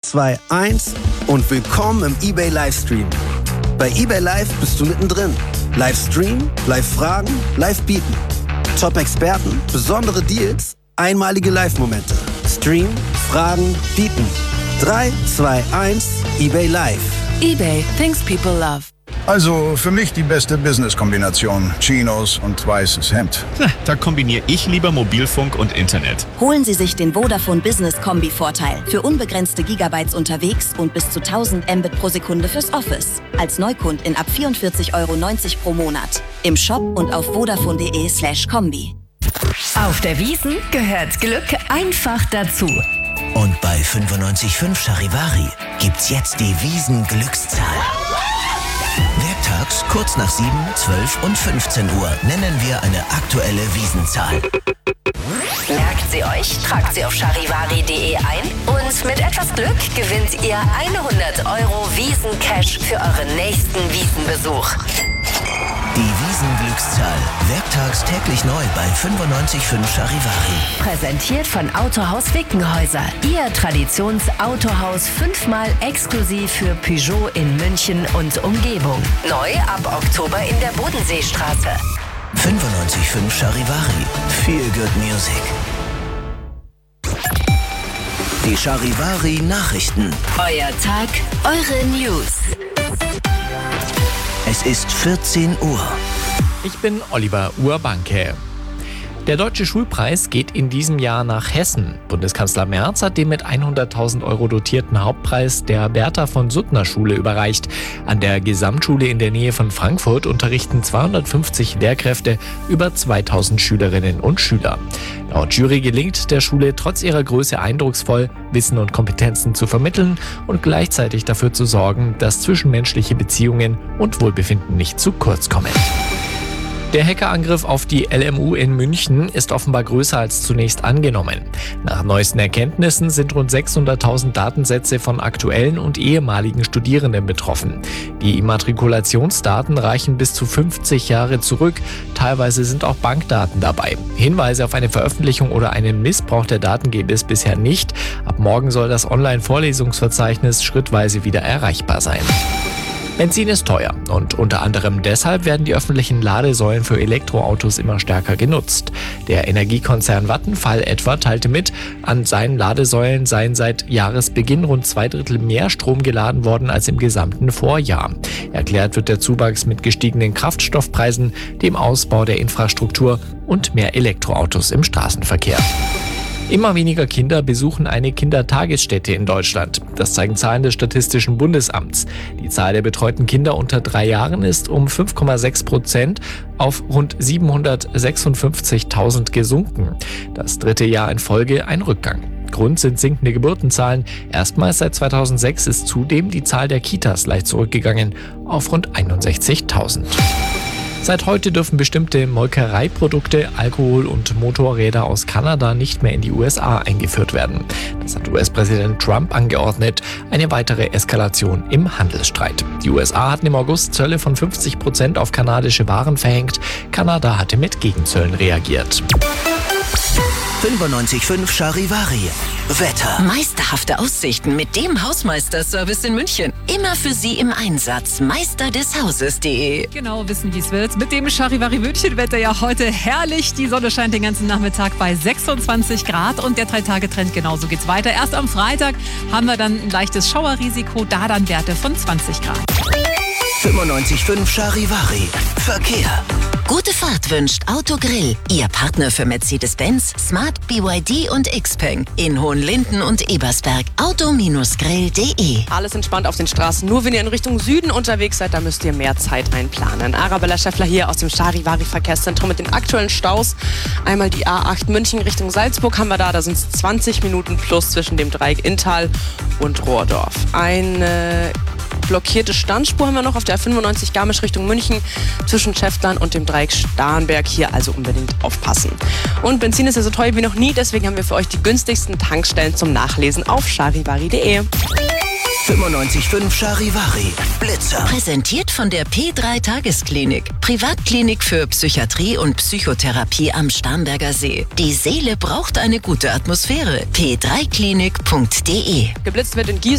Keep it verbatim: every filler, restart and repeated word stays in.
zwei, eins und willkommen im eBay Livestream. Bei eBay Live bist du mittendrin. Live streamen, live fragen, live bieten. Top-Experten, besondere Deals, einmalige Live-Momente. Stream, fragen, bieten. drei, zwei, eins, eBay Live. eBay, things people love. Also für mich die beste Business-Kombination. Chinos und weißes Hemd. Da kombiniere ich lieber Mobilfunk und Internet. Holen Sie sich den Vodafone Business Kombi-Vorteil. Für unbegrenzte Gigabytes unterwegs und bis zu tausend Mbit pro Sekunde fürs Office. Als Neukundin ab vierundvierzig Euro neunzig pro Monat. Im Shop und auf vodafone.de slash Kombi. Auf der Wiesn gehört Glück einfach dazu. Und bei fünfundneunzig Komma fünf Charivari gibt's jetzt die Wiesn-Glückszahl. Werktags kurz nach sieben, zwölf und fünfzehn Uhr nennen wir eine aktuelle Wiesenzahl. Merkt sie euch, tragt sie auf charivari punkt de ein und mit etwas Glück gewinnt ihr hundert Euro Wiesn-Cash für euren nächsten Wiesenbesuch. Die Wiesn-Glückszahl. Werktags täglich neu bei fünfundneunzig Komma fünf Charivari. Präsentiert von Autohaus Wickenhäuser. Ihr Traditionsautohaus, fünfmal exklusiv für Peugeot in München und Umgebung. Neu ab Oktober in der Bodenseestraße. fünfundneunzig Komma fünf Charivari. Feel good music. Die Charivari Nachrichten. Euer Tag, eure News. Es ist vierzehn Uhr. Ich bin Oliver Urbanke. Der Deutsche Schulpreis geht in diesem Jahr nach Hessen. Bundeskanzler Merz hat den mit hunderttausend Euro dotierten Hauptpreis der Bertha von Suttner Schule überreicht. An der Gesamtschule in der Nähe von Frankfurt unterrichten zweihundertfünfzig Lehrkräfte über zweitausend Schülerinnen und Schüler. Laut Jury gelingt der Schule trotz ihrer Größe eindrucksvoll, Wissen und Kompetenzen zu vermitteln und gleichzeitig dafür zu sorgen, dass zwischenmenschliche Beziehungen und Wohlbefinden nicht zu kurz kommen. Der Hackerangriff auf die L M U in München ist offenbar größer als zunächst angenommen. Nach neuesten Erkenntnissen sind rund sechshunderttausend Datensätze von aktuellen und ehemaligen Studierenden betroffen. Die Immatrikulationsdaten reichen bis zu fünfzig Jahre zurück. Teilweise sind auch Bankdaten dabei. Hinweise auf eine Veröffentlichung oder einen Missbrauch der Daten gäbe es bisher nicht. Ab morgen soll das Online-Vorlesungsverzeichnis schrittweise wieder erreichbar sein. Benzin ist teuer und unter anderem deshalb werden die öffentlichen Ladesäulen für Elektroautos immer stärker genutzt. Der Energiekonzern Vattenfall etwa teilte mit, an seinen Ladesäulen seien seit Jahresbeginn rund zwei Drittel mehr Strom geladen worden als im gesamten Vorjahr. Erklärt wird der Zuwachs mit gestiegenen Kraftstoffpreisen, dem Ausbau der Infrastruktur und mehr Elektroautos im Straßenverkehr. Immer weniger Kinder besuchen eine Kindertagesstätte in Deutschland. Das zeigen Zahlen des Statistischen Bundesamts. Die Zahl der betreuten Kinder unter drei Jahren ist um fünf Komma sechs Prozent auf rund siebenhundertsechsundfünfzigtausend gesunken. Das dritte Jahr in Folge ein Rückgang. Grund sind sinkende Geburtenzahlen. Erstmals seit zweitausendsechs ist zudem die Zahl der Kitas leicht zurückgegangen auf rund einundsechzigtausend. Seit heute dürfen bestimmte Molkereiprodukte, Alkohol und Motorräder aus Kanada nicht mehr in die U S A eingeführt werden. Das hat U S-Präsident Trump angeordnet. Eine weitere Eskalation im Handelsstreit. Die U S A hatten im August Zölle von fünfzig Prozent auf kanadische Waren verhängt. Kanada hatte mit Gegenzöllen reagiert. fünfundneunzig Komma fünf Charivari. Wetter. Meisterhafte Aussichten mit dem Hausmeister-Service in München. Immer für Sie im Einsatz. Meister des Hauses punkt de. Genau wissen, wie es wird. Mit dem Charivari München-Wetter ja heute herrlich. Die Sonne scheint den ganzen Nachmittag bei sechsundzwanzig Grad und der Drei-Tage-Trend genauso geht's weiter. Erst am Freitag haben wir dann ein leichtes Schauerrisiko, da dann Werte von zwanzig Grad. fünfundneunzig Komma fünf Charivari. Verkehr. Gute Fahrt wünscht Autogrill. Ihr Partner für Mercedes-Benz, Smart, B Y D und Xpeng. In Hohenlinden und Ebersberg. auto grill punkt de. Alles entspannt auf den Straßen. Nur wenn ihr in Richtung Süden unterwegs seid, da müsst ihr mehr Zeit einplanen. Arabella Schäffler hier aus dem Charivari Verkehrszentrum mit den aktuellen Staus. Einmal die A acht München Richtung Salzburg haben wir da. Da sind es zwanzig Minuten plus zwischen dem Dreieck Inntal und Rohrdorf. Eine blockierte Standspur haben wir noch auf der A fünfundneunzig Garmisch Richtung München zwischen Schäftlern und dem Dreieck Starnberg. Hier also unbedingt aufpassen. Und Benzin ist ja so teuer wie noch nie, deswegen haben wir für euch die günstigsten Tankstellen zum Nachlesen auf charivari punkt de. fünfundneunzig Komma fünf Charivari. Blitzer. Präsentiert von der P drei Tagesklinik. Privatklinik für Psychiatrie und Psychotherapie am Starnberger See. Die Seele braucht eine gute Atmosphäre. p drei klinik punkt de. Geblitzt wird in Gießen.